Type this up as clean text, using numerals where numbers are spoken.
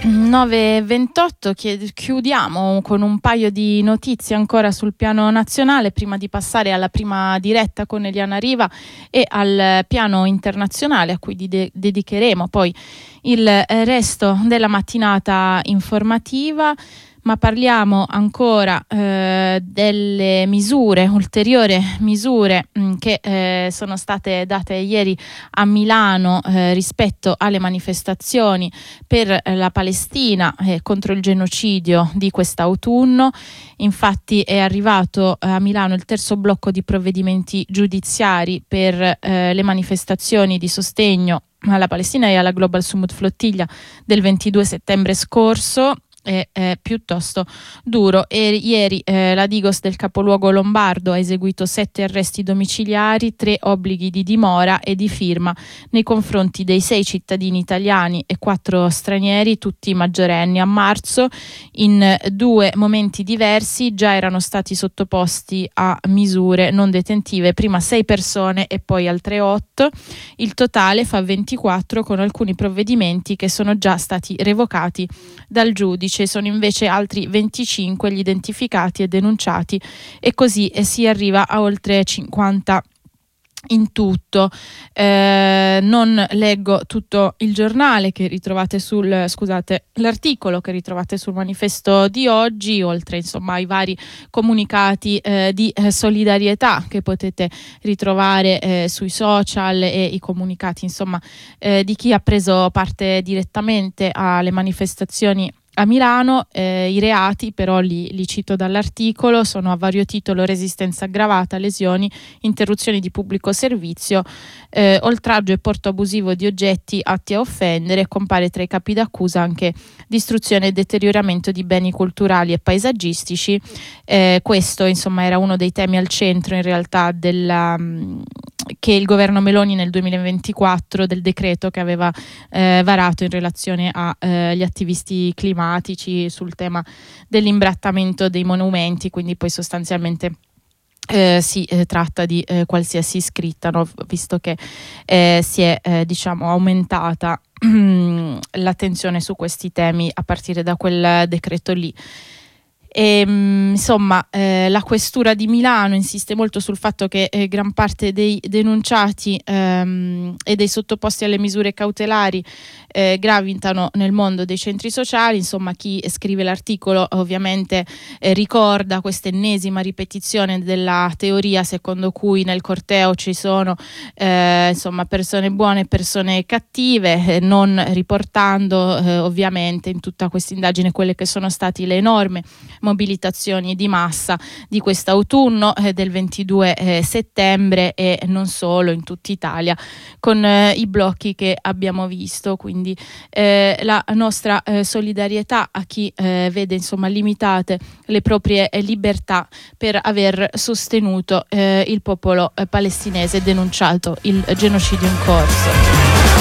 9:28, chiudiamo con un paio di notizie ancora sul piano nazionale prima di passare alla prima diretta con Eliana Riva e al piano internazionale a cui dedicheremo poi il resto della mattinata informativa. Ma parliamo ancora delle ulteriori misure che sono state date ieri a Milano rispetto alle manifestazioni per la Palestina contro il genocidio di quest'autunno. Infatti è arrivato a Milano il terzo blocco di provvedimenti giudiziari per le manifestazioni di sostegno alla Palestina e alla Global Summit Flottiglia del 22 settembre scorso. È piuttosto duro. E ieri la Digos del capoluogo lombardo ha eseguito 7 arresti domiciliari, 3 obblighi di dimora e di firma nei confronti dei 6 cittadini italiani e 4 stranieri, tutti maggiorenni. A marzo, in 2 momenti diversi, già erano stati sottoposti a misure non detentive, prima 6 persone e poi altre 8. Il totale fa 24, con alcuni provvedimenti che sono già stati revocati dal giudice. Sono invece altri 25 gli identificati e denunciati, e così si arriva a oltre 50 in tutto. Non leggo tutto il giornale che ritrovate l'articolo che ritrovate sul manifesto di oggi, oltre insomma ai vari comunicati di solidarietà che potete ritrovare sui social, e i comunicati insomma di chi ha preso parte direttamente alle manifestazioni a Milano. I reati però li cito dall'articolo: sono a vario titolo resistenza aggravata, lesioni, interruzioni di pubblico servizio, oltraggio e porto abusivo di oggetti atti a offendere. Compare tra i capi d'accusa anche distruzione e deterioramento di beni culturali e paesaggistici. Questo insomma era uno dei temi al centro in realtà che il governo Meloni nel 2024, del decreto che aveva varato in relazione agli attivisti climatici sul tema dell'imbrattamento dei monumenti. Quindi poi sostanzialmente si tratta di qualsiasi scritta, no? Visto che si è aumentata l'attenzione su questi temi a partire da quel decreto lì. E, la questura di Milano insiste molto sul fatto che gran parte dei denunciati e dei sottoposti alle misure cautelari gravitano nel mondo dei centri sociali. Insomma, chi scrive l'articolo ovviamente ricorda questa ennesima ripetizione della teoria secondo cui nel corteo ci sono persone buone e persone cattive, non riportando ovviamente in tutta questa indagine quelle che sono state le enormi mobilitazioni di massa di quest'autunno del 22 settembre e non solo, in tutta Italia, con i blocchi che abbiamo visto. Quindi la nostra solidarietà a chi vede insomma limitate le proprie libertà per aver sostenuto il popolo palestinese e denunciato il genocidio in corso.